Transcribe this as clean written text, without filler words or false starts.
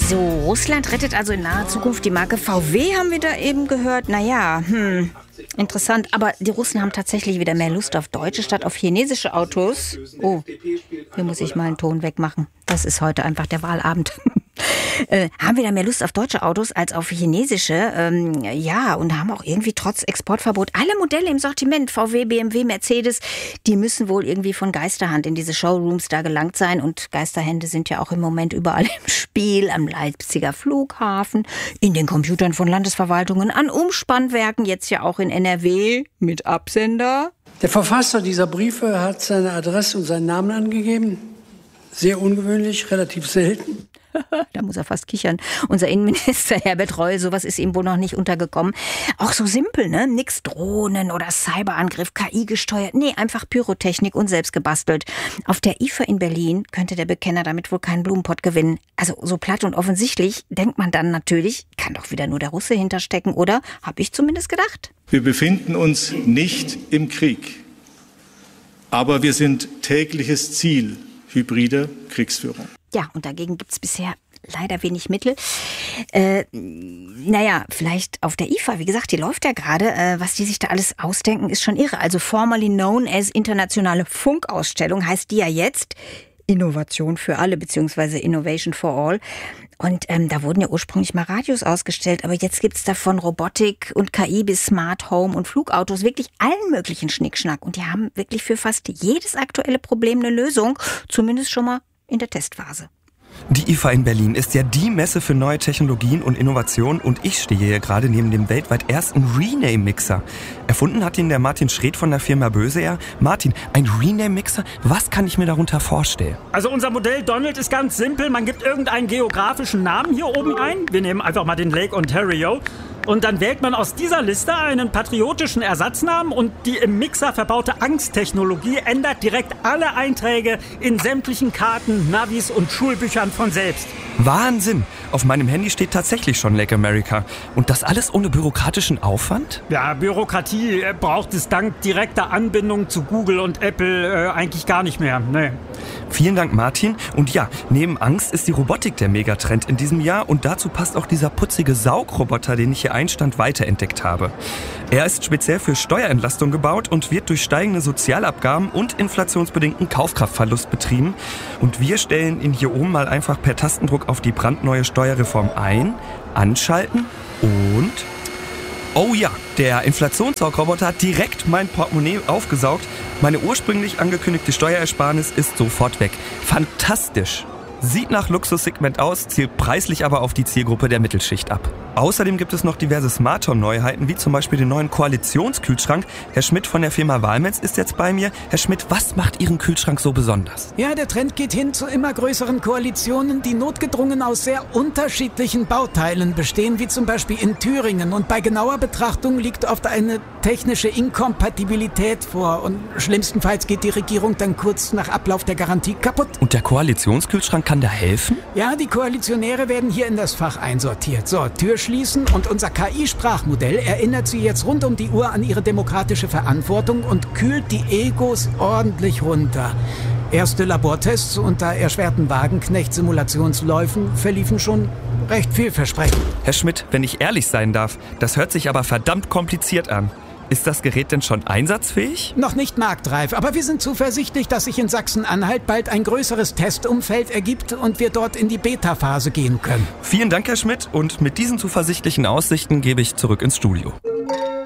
So, Russland rettet also in naher Zukunft die Marke VW, haben wir da eben gehört. Naja, interessant. Aber die Russen haben tatsächlich wieder mehr Lust auf deutsche statt auf chinesische Autos. Oh, hier muss ich mal einen Ton wegmachen. Das ist heute einfach der Wahlabend. Haben wieder mehr Lust auf deutsche Autos als auf chinesische. Ja, und haben auch irgendwie trotz Exportverbot alle Modelle im Sortiment, VW, BMW, Mercedes, die müssen wohl irgendwie von Geisterhand in diese Showrooms da gelangt sein. Und Geisterhände sind ja auch im Moment überall im Spiel, am Leipziger Flughafen, in den Computern von Landesverwaltungen, an Umspannwerken, jetzt ja auch in NRW mit Absender. Der Verfasser dieser Briefe hat seine Adresse und seinen Namen angegeben. Sehr ungewöhnlich, relativ selten. Da muss er fast kichern. Unser Innenminister Herbert Reul, sowas ist ihm wohl noch nicht untergekommen. Auch so simpel, ne? Nix Drohnen oder Cyberangriff, KI gesteuert. Nee, einfach Pyrotechnik und selbst gebastelt. Auf der IFA in Berlin könnte der Bekenner damit wohl keinen Blumenpott gewinnen. Also so platt und offensichtlich denkt man dann natürlich, kann doch wieder nur der Russe hinterstecken, oder? Hab ich zumindest gedacht. Wir befinden uns nicht im Krieg. Aber wir sind tägliches Ziel hybrider Kriegsführung. Ja, und dagegen gibt's bisher leider wenig Mittel. Naja, vielleicht auf der IFA, wie gesagt, die läuft ja gerade. Was die sich da alles ausdenken, ist schon irre. Also formerly known as Internationale Funkausstellung heißt die ja jetzt Innovation für alle, beziehungsweise Innovation for All. Und da wurden ja ursprünglich mal Radios ausgestellt, aber jetzt gibt's davon Robotik und KI bis Smart Home und Flugautos, wirklich allen möglichen Schnickschnack. Und die haben wirklich für fast jedes aktuelle Problem eine Lösung, zumindest schon mal in der Testphase. Die IFA in Berlin ist ja die Messe für neue Technologien und Innovationen und ich stehe hier gerade neben dem weltweit ersten Rename-Mixer. Erfunden hat ihn der Martin Schreed von der Firma Böseair. Martin, ein Rename-Mixer, was kann ich mir darunter vorstellen? Also unser Modell Donald ist ganz simpel. Man gibt irgendeinen geografischen Namen hier oben ein. Wir nehmen einfach mal den Lake Ontario. Und dann wählt man aus dieser Liste einen patriotischen Ersatznamen und die im Mixer verbaute Angsttechnologie ändert direkt alle Einträge in sämtlichen Karten, Navis und Schulbüchern von selbst. Wahnsinn! Auf meinem Handy steht tatsächlich schon Lake America. Und das alles ohne bürokratischen Aufwand? Ja, Bürokratie braucht es dank direkter Anbindung zu Google und Apple eigentlich gar nicht mehr. Nee. Vielen Dank, Martin. Und ja, neben Angst ist die Robotik der Megatrend in diesem Jahr. Und dazu passt auch dieser putzige Saugroboter, den ich hier Einstand weiterentdeckt habe. Er ist speziell für Steuerentlastung gebaut und wird durch steigende Sozialabgaben und inflationsbedingten Kaufkraftverlust betrieben. Und wir stellen ihn hier oben mal einfach per Tastendruck auf die brandneue Steuerreform ein, anschalten und... Oh ja, der Inflationssaugroboter hat direkt mein Portemonnaie aufgesaugt. Meine ursprünglich angekündigte Steuerersparnis ist sofort weg. Fantastisch! Sieht nach Luxussegment aus, zielt preislich aber auf die Zielgruppe der Mittelschicht ab. Außerdem gibt es noch diverse Smart Home Neuheiten, wie zum Beispiel den neuen Koalitionskühlschrank. Herr Schmidt von der Firma Walmets ist jetzt bei mir. Herr Schmidt, was macht Ihren Kühlschrank so besonders? Ja, der Trend geht hin zu immer größeren Koalitionen, die notgedrungen aus sehr unterschiedlichen Bauteilen bestehen, wie zum Beispiel in Thüringen. Und bei genauer Betrachtung liegt oft eine technische Inkompatibilität vor. Und schlimmstenfalls geht die Regierung dann kurz nach Ablauf der Garantie kaputt. Und der Koalitionskühlschrank kann da helfen? Ja, die Koalitionäre werden hier in das Fach einsortiert. So, Tür schließen und unser KI-Sprachmodell erinnert sie jetzt rund um die Uhr an ihre demokratische Verantwortung und kühlt die Egos ordentlich runter. Erste Labortests unter erschwerten Wagenknecht-Simulationsläufen verliefen schon recht vielversprechend. Herr Schmidt, wenn ich ehrlich sein darf, das hört sich aber verdammt kompliziert an. Ist das Gerät denn schon einsatzfähig? Noch nicht marktreif, aber wir sind zuversichtlich, dass sich in Sachsen-Anhalt bald ein größeres Testumfeld ergibt und wir dort in die Beta-Phase gehen können. Vielen Dank, Herr Schmidt, und mit diesen zuversichtlichen Aussichten gebe ich zurück ins Studio.